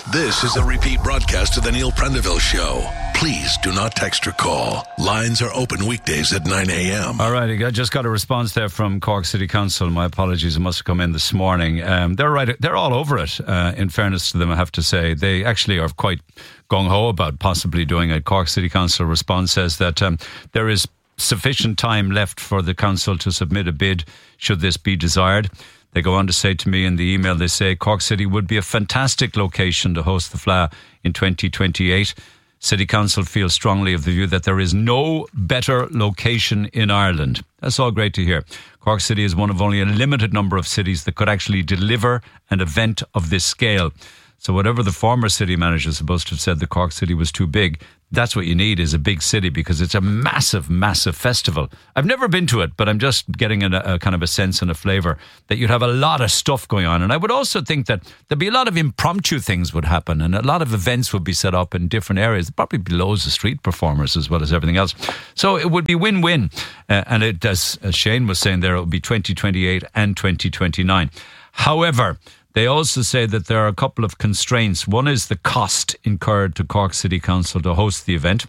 This is a repeat broadcast of the Neil Prendeville Show. Please do not text or call. Lines are open weekdays at 9 a.m. All right, I just got a response there from Cork City Council. My apologies, it must have come in this morning. They're right; they're all over it. In fairness to them, I have to say, they actually are quite gung-ho about possibly doing it. Cork City Council response says that there is sufficient time left for the council to submit a bid should this be desired. They go on to say to me in the email, they say Cork City would be a fantastic location to host the FLA in 2028. City Council feels strongly of the view that there is no better location in Ireland. That's all great to hear. Cork City is one of only a limited number of cities that could actually deliver an event of this scale. So whatever the former city manager is supposed to have said, the Cork City was too big, that's what you need, is a big city, because it's a massive, massive festival. I've never been to it, but I'm just getting a kind of a sense and a flavour that you'd have a lot of stuff going on. And I would also think that there'd be a lot of impromptu things would happen, and a lot of events would be set up in different areas. There'd probably be loads of street performers as well as everything else. So it would be win-win. And it, as Shane was saying there, it would be 2028 and 2029. However, they also say that there are a couple of constraints. One is the cost incurred to Cork City Council to host the event.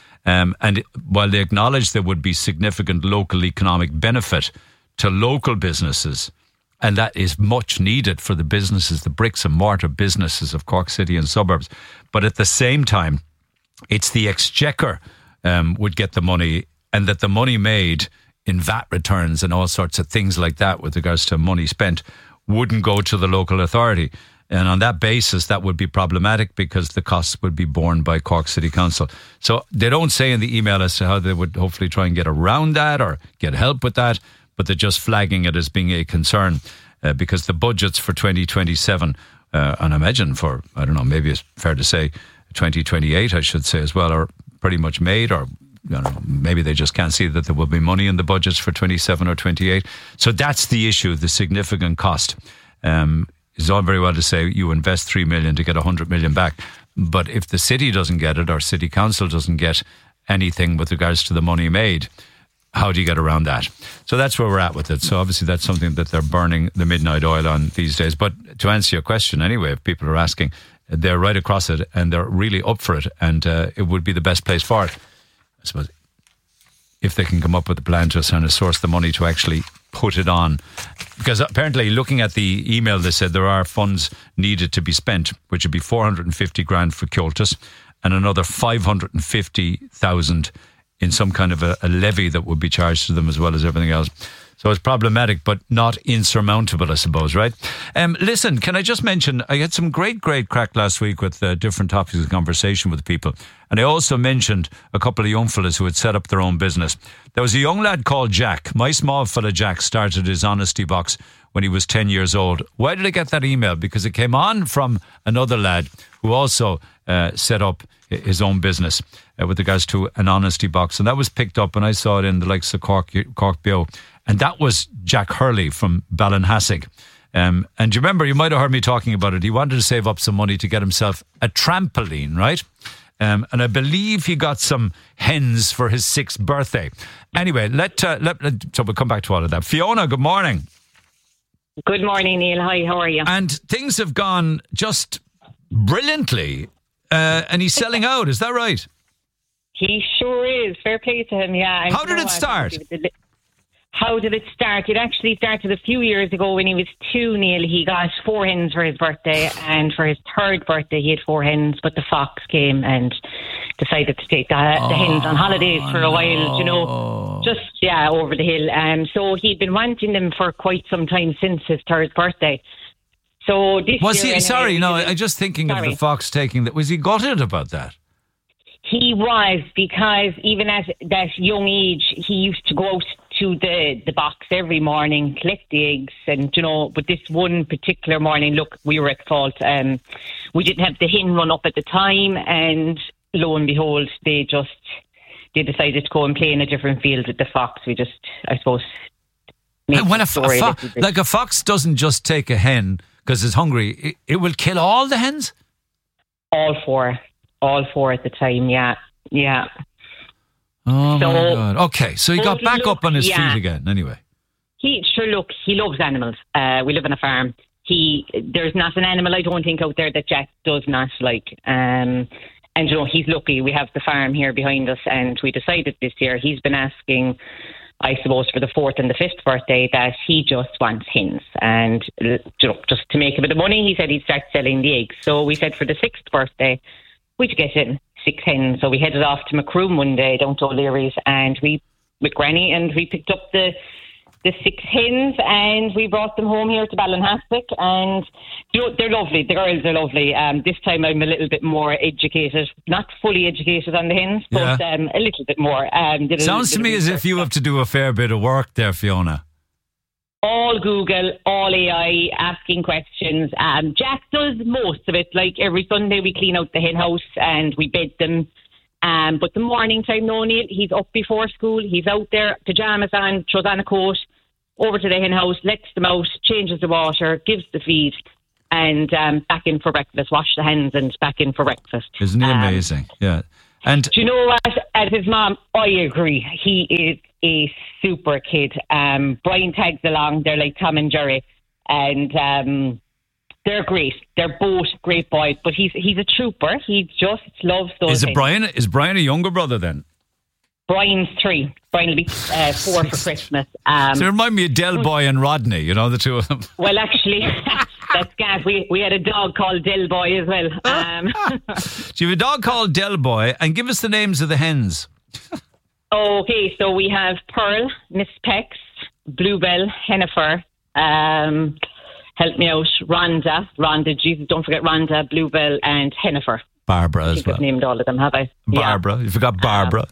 And while they acknowledge there would be significant local economic benefit to local businesses, and that is much needed for the businesses, the bricks and mortar businesses of Cork City and suburbs. But at the same time, it's the Exchequer would get the money, and that the money made in VAT returns and all sorts of things like that with regards to money spent wouldn't go to the local authority. And on that basis, that would be problematic because the costs would be borne by Cork City Council. So they don't say in the email as to how they would hopefully try and get around that or get help with that, but they're just flagging it as being a concern because the budgets for 2027, and I imagine for, I don't know, maybe it's fair to say 2028, I should say as well, are pretty much made, or I don't know, maybe they just can't see that there will be money in the budgets for 27 or 28. So that's the issue, the significant cost. It's all very well to say you invest 3 million to get 100 million back. But if the city doesn't get it, or city council doesn't get anything with regards to the money made, how do you get around that? So that's where we're at with it. So obviously that's something that they're burning the midnight oil on these days. But to answer your question anyway, if people are asking, they're right across it and they're really up for it, and it would be the best place for it. I suppose, if they can come up with a plan to kind of source the money to actually put it on. Because apparently, looking at the email, they said there are funds needed to be spent, which would be 450 grand for Cultus and another 550,000 in some kind of a levy that would be charged to them, as well as everything else. So it's problematic, but not insurmountable, I suppose, right? Listen, can I just mention, I had some great crack last week with different topics of conversation with people. And I also mentioned a couple of young fellas who had set up their own business. There was a young lad called Jack. My small fella Jack started his honesty box when he was 10 years old. Why did I get that email? Because it came on from another lad who also set up his own business with regards to an honesty box. And that was picked up, and I saw it in the likes of Cork Bio. And that was Jack Hurley from Ballinhassig. And you remember, you might have heard me talking about it. He wanted to save up some money to get himself a trampoline, right? And I believe he got some hens for his 6th birthday. Anyway, so we'll come back to all of that. Fiona, good morning. Good morning, Neil. Hi, how are you? And things have gone just brilliantly. And he's selling out, is that right? He sure is. Fair play to him, yeah. How did it start? How did it start? It actually started a few years ago when he was 2, Neil. He got 4 hens for his birthday, and for his 3rd birthday he had 4 hens, but the fox came and decided to take the hens on holidays for a while, you know, just, over the hill. So he'd been wanting them for quite some time since his 3rd birthday. So this was year... he? Sorry, no, I'm just thinking of the fox taking that. Was he gutted about that? He was, because even at that young age, he used to go out to the box every morning, collect the eggs, and, you know, but this one particular morning, look, we were at fault. We didn't have the hen run up at the time, and lo and behold, they decided to go and play in a different field with the fox. We just, I suppose... When a fox doesn't just take a hen because it's hungry, it will kill all the hens? All four at the time, yeah. Oh, my God. Okay, so he got back up on his feet again, anyway. He loves animals. We live on a farm. there's not an animal I don't think out there that Jack does not like. And he's lucky. We have the farm here behind us, and we decided this year he's been asking, I suppose, for the 4th and the 5th birthday, that he just wants hens. And just to make a bit of money, he said he'd start selling the eggs. So we said for the 6th birthday, we'd get in 6 hens. So we headed off to Macroom one day, down to O'Leary's, and with Granny, and we picked up the 6 hens, and we brought them home here to Ballinhassig, and they're lovely. The girls are lovely. This time I'm a little bit more educated, not fully educated on the hens, but a little bit more. Sounds to me as if you have to do a fair bit of work there, Fiona. All Google, all AI, asking questions. Jack does most of it. Like every Sunday we clean out the hen house and we bed them. But the morning time, no, Neil, he's up before school. He's out there, pyjamas on, throws on a coat, over to the hen house, lets them out, changes the water, gives the feed, and back in for breakfast. Wash the hens and back in for breakfast. Isn't he amazing? Yeah. And do you know what? As his mom, I agree. He is a super kid. Brian tags along. They're like Tom and Jerry, and they're great. They're both great boys. But he's a trooper. He just loves those things. Is Brian a younger brother then? Brian's 3. Brian will be 4 for Christmas. So they remind me of Del Boy and Rodney, you know, the two of them. Well, actually, that's gas. We had a dog called Del Boy as well. So you have a dog called Del Boy, and give us the names of the hens. Okay, so we have Pearl, Miss Pex, Bluebell, Hennifer, help me out, Rhonda, Jesus, don't forget Rhonda, Bluebell, and Hennifer. Barbara as well. I've named all of them, have I? Barbara, you forgot Barbara.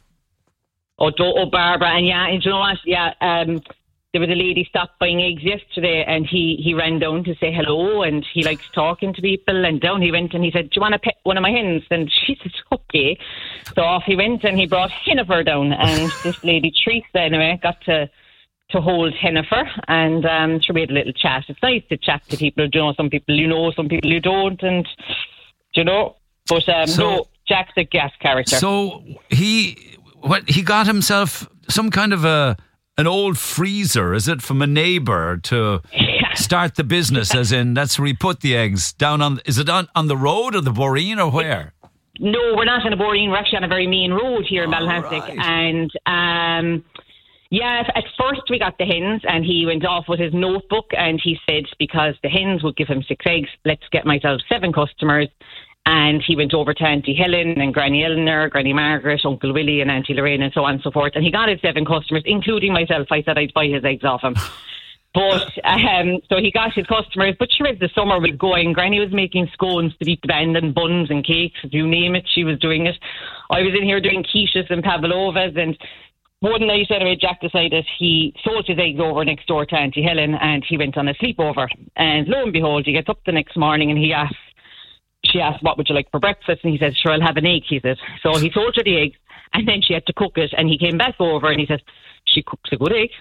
Barbara, and you know what? There was a lady stopped buying eggs yesterday, and he ran down to say hello, and he likes talking to people, and down he went and he said, do you want to pet one of my hens? And she said, okay. So off he went, and he brought Hennifer down, and this lady, Teresa, anyway, got to hold Hennifer, and we had a little chat. It's nice to chat to people. You know, some people you know, some people you don't, and you know. But no, Jack's a gas character. So he got himself some kind of an old freezer, is it, from a neighbour to start the business? As in, that's where he put the eggs down on. Is it on the road or the Boreen or where? No, we're not on a Boreen. We're actually on a very main road here in Ballinhassig, right. And. Yeah, at first we got the hens, and he went off with his notebook, and he said, because the hens would give him 6 eggs, let's get myself 7 customers. And he went over to Auntie Helen and Granny Eleanor, Granny Margaret, Uncle Willie and Auntie Lorraine, and so on and so forth. And he got his 7 customers, including myself. I said I'd buy his eggs off him. But so he got his customers. But sure, as the summer was going, Granny was making scones to beat the band, and buns and cakes, you name it, she was doing it. I was in here doing quiches and pavlovas, and one night, anyway, Jack decided he sold his eggs over next door to Auntie Helen, and he went on a sleepover. And lo and behold, he gets up the next morning and she asked, what would you like for breakfast? And he said, sure, I'll have an egg, he said. So he sold her the eggs, and then she had to cook it, and he came back over and he said, she cooks a good egg.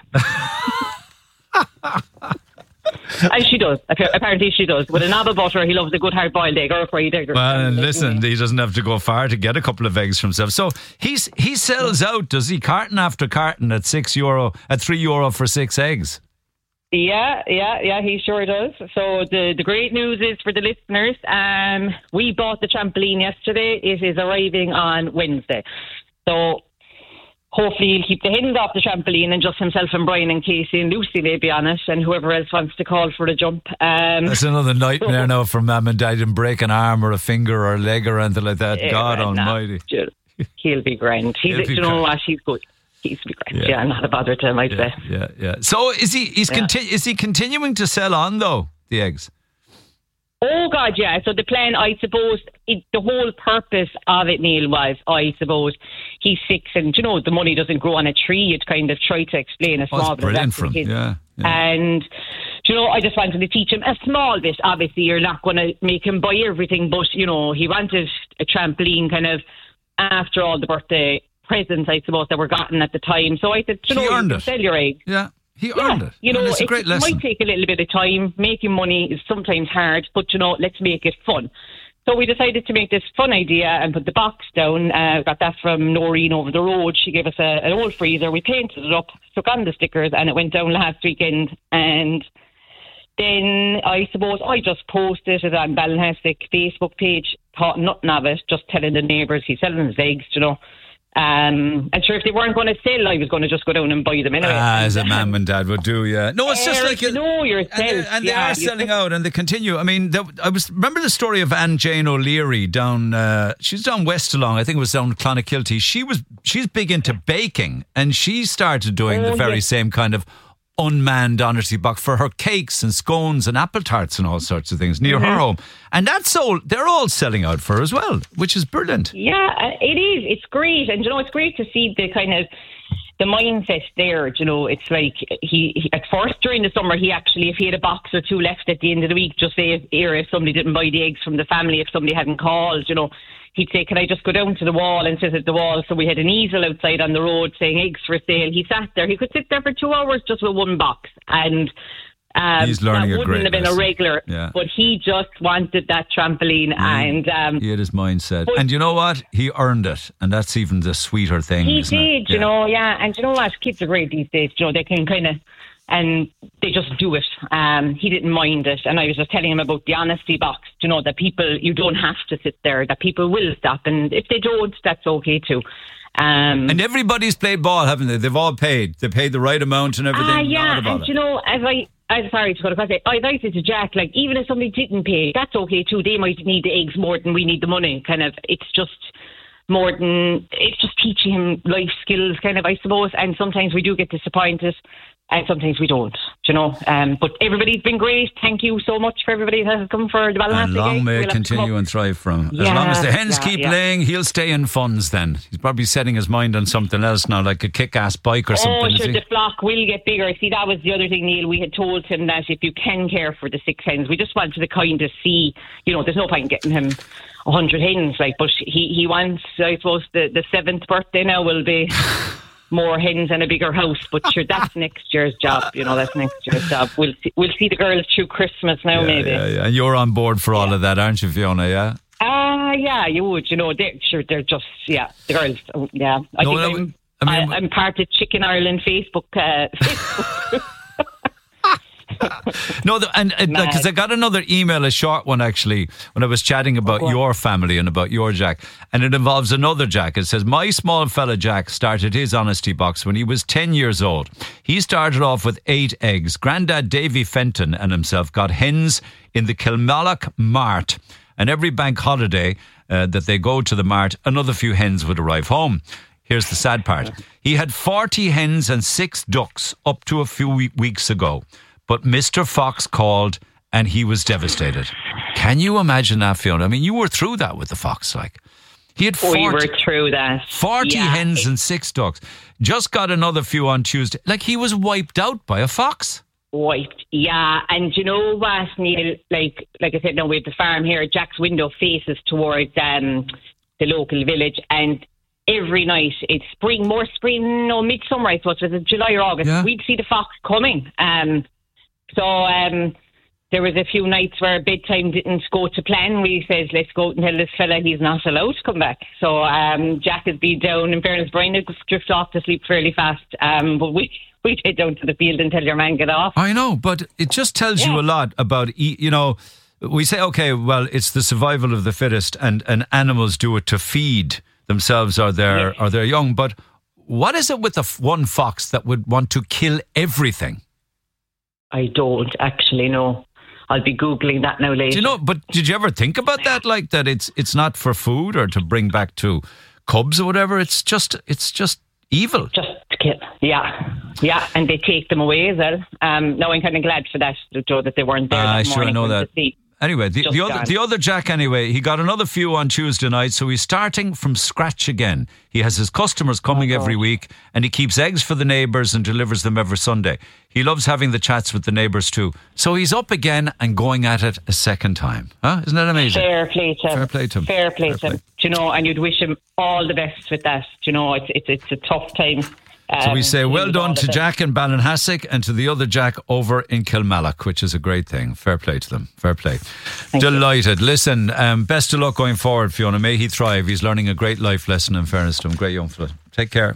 And she does. Apparently she does. With a knob of butter, he loves a good hard-boiled egg or a fried egg. Well, and listen, he doesn't have to go far to get a couple of eggs for himself. So he sells out, does he, carton after carton at €6, at €3 for 6 eggs? Yeah, he sure does. So the great news is for the listeners, we bought the trampoline yesterday. It is arriving on Wednesday. So hopefully he'll keep the hens off the trampoline and just himself and Brian and Casey and Lucy may be on it, and whoever else wants to call for the jump. That's another nightmare now for Mum and Dad, and break an arm or a finger or a leg or anything like that. God almighty. He'll be grand. You know what? He's good. He's be grand. Yeah, not a bother to him, I'd say. Yeah. So is he continuing to sell on though, the eggs? Oh God, yeah. So the plan, I suppose, the whole purpose of it, Neil, was, I suppose, he's 6 and, you know, the money doesn't grow on a tree. You'd kind of try to explain a small bit. Brilliant for him. Yeah. And, you know, I just wanted to teach him a small bit. Obviously, you're not going to make him buy everything, but, you know, he wanted a trampoline kind of after all the birthday presents, I suppose, that were gotten at the time. So I said, you can sell your eggs. Yeah. He earned it. You know, it's a great lesson. It might take a little bit of time. Making money is sometimes hard, but, you know, let's make it fun. So we decided to make this fun idea and put the box down. Got that from Noreen over the road. She gave us an old freezer. We painted it up, stuck on the stickers, and it went down last weekend. And then I suppose I just posted it on Ballinhassig Facebook page, thought nothing of it, just telling the neighbours he's selling his eggs, you know. And sure, if they weren't going to sell, I was going to just go down and buy them anyway. As a mum and dad would do, yeah. No, it's just like you know yourself, and they are selling out, and they continue. I mean, remember the story of Anne Jane O'Leary down. She's down west along. I think it was down Clonakilty. She's big into baking, and she started doing the very same kind of unmanned honesty box for her cakes and scones and apple tarts and all sorts of things near her home, and that's all. They're all selling out for as well, which is brilliant. Yeah, it is. It's great, and you know, it's great to see the kind of the mindset there. You know, it's like he at first during the summer, he actually, if he had a box or two left at the end of the week, just say if somebody didn't buy the eggs from the family, if somebody hadn't called, you know, he'd say, can I just go down to the wall and sit at the wall? So we had an easel outside on the road saying eggs for sale. He sat there. He could sit there for 2 hours just with one box. And he's learning that wouldn't have been a regular. Yeah. But he just wanted that trampoline. And he had his mindset. And you know what? He earned it. And that's even the sweeter thing. He did, you know, yeah. And you know what? Kids are great these days. You know, they can kind of... And they just do it. He didn't mind it. And I was just telling him about the honesty box, you know, that people, you don't have to sit there, that people will stop. And if they don't, that's okay too. And everybody's played ball, haven't they? They've all paid. They paid the right amount and everything. Yeah, and you know, I'm sorry to go to say, I said to Jack, like, even if somebody didn't pay, that's okay too. They might need the eggs more than we need the money. Kind of, it's just teaching him life skills, kind of, I suppose. And sometimes we do get disappointed. And sometimes we don't, you know. But everybody's been great. Thank you so much for everybody that has come for the Ballinhassig. And long may it continue and thrive from. As long as the hens keep laying, he'll stay in funds then. He's probably setting his mind on something else now, like a kick-ass bike or something. Oh, sure, the flock will get bigger. See, that was the other thing, Neil. We had told him that if you can care for the 6 hens, we just wanted to kind of see, you know, there's no point getting him 100 hens, like, but he wants, I suppose, the 7th birthday now will be... more hens and a bigger house, but sure, that's next year's job. You know, that's next year's job. We'll see the girls through Christmas now, maybe. Yeah. And you're on board for all of that, aren't you, Fiona? Yeah. Yeah, you would. You know, they're just the girls. Yeah, I'm part of Chicken Ireland Facebook. No, because I got another email, a short one actually, when I was chatting about your family and about your Jack, and it involves another Jack. It says, my small fella Jack started his honesty box when he was 10 years old. He started off with 8 eggs. Grandad Davy Fenton and himself got hens in the Kilmallock Mart, and every bank holiday that they go to the Mart, another few hens would arrive home. Here's the sad part. He had 40 hens and 6 ducks up to a few weeks ago. But Mr. Fox called and he was devastated. Can you imagine that, Fiona? I mean, you were through that with the fox, like. He had 40, we were through that. 40 hens and 6 ducks. Just got another few on Tuesday. Like, he was wiped out by a fox. Wiped, yeah. And you know what, Neil? Like I said, no, we have the farm here. Jack's window faces towards the local village, and every night, it's midsummer, I suppose, was it July or August, we'd see the fox coming. So there was a few nights where bedtime didn't go to plan. We said, let's go out and tell this fella he's not allowed to come back. So Jack has been down. In fairness, Brian had drifted off to sleep fairly fast. But we'd head down to the field and tell your man get off. I know, but it just tells you a lot about, you know, we say, okay, well, it's the survival of the fittest and animals do it to feed themselves or their young. But what is it with the one fox that would want to kill everything? I don't actually know. I'll be Googling that now later. Do you know, but did you ever think about that? Like that it's not for food or to bring back to cubs or whatever. It's just evil. Just to kill. Yeah. And they take them away as well. Now I'm kind of glad for that, Joe, that they weren't there that morning. I know that. Anyway, the other Jack, anyway, he got another few on Tuesday night, so he's starting from scratch again. He has his customers coming every week, and he keeps eggs for the neighbours and delivers them every Sunday. He loves having the chats with the neighbours too. So he's up again and going at it a second time. Huh? Isn't that amazing? Fair play to him. Fair play to him. Do you know, and you'd wish him all the best with that. Do you know, it's a tough time. So we say well done to Jack in Ballinhassig and to the other Jack over in Kilmallock, which is a great thing. Fair play to them. Fair play. Delighted. Listen, best of luck going forward, Fiona. May he thrive. He's learning a great life lesson, in fairness to him. Great young fella. Take care.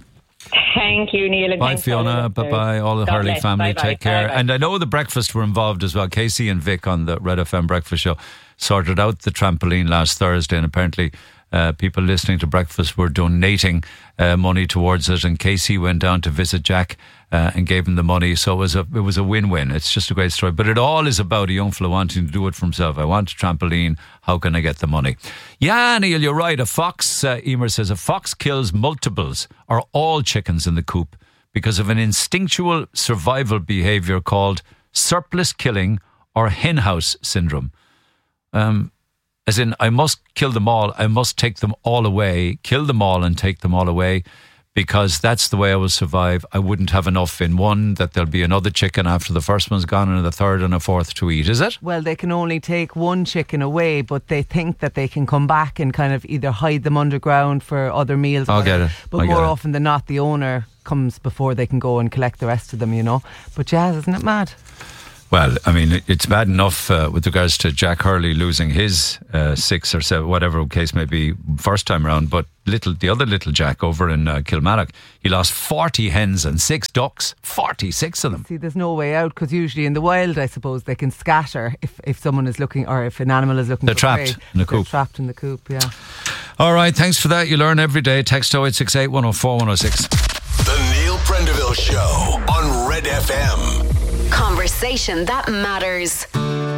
Thank you, Neil. And Bye, thanks Fiona. Bye-bye. All the God Hurley bless. family. Bye-bye. Take care. Bye-bye. And I know the breakfast were involved as well. Casey and Vic on the Red FM breakfast show sorted out the trampoline last Thursday, and apparently people listening to breakfast were donating money towards it, and Casey went down to visit Jack and gave him the money. So it was a win-win. It's just a great story. But it all is about a young fella wanting to do it for himself. I want a trampoline. How can I get the money? Yeah, Neil, you're right. A fox, Emer says, a fox kills multiples or all chickens in the coop because of an instinctual survival behaviour called surplus killing or henhouse syndrome. As in, I must kill them all. I must take them all away, kill them all and take them all away, because that's the way I will survive. I wouldn't have enough in one, that there'll be another chicken after the first one's gone and a third and a fourth to eat, is it? Well, they can only take one chicken away, but they think that they can come back and kind of either hide them underground for other meals. I'll get it. But more often than not, the owner comes before they can go and collect the rest of them, you know. But yeah, isn't it mad? Well, I mean, it's bad enough with regards to Jack Hurley losing his 6 or 7, whatever case may be, first time around. But the other little Jack over in Kilmarnock, he lost 40 hens and 6 ducks, 46 of them. See, there's no way out, because usually in the wild, I suppose, they can scatter if someone is looking, or if an animal is looking. They're for trapped prey. in the coop. They're trapped in the coop, yeah. All right, thanks for that. You learn every day. Text 0868 104 106. The Neil Prendeville Show on Red FM. Conversation that matters.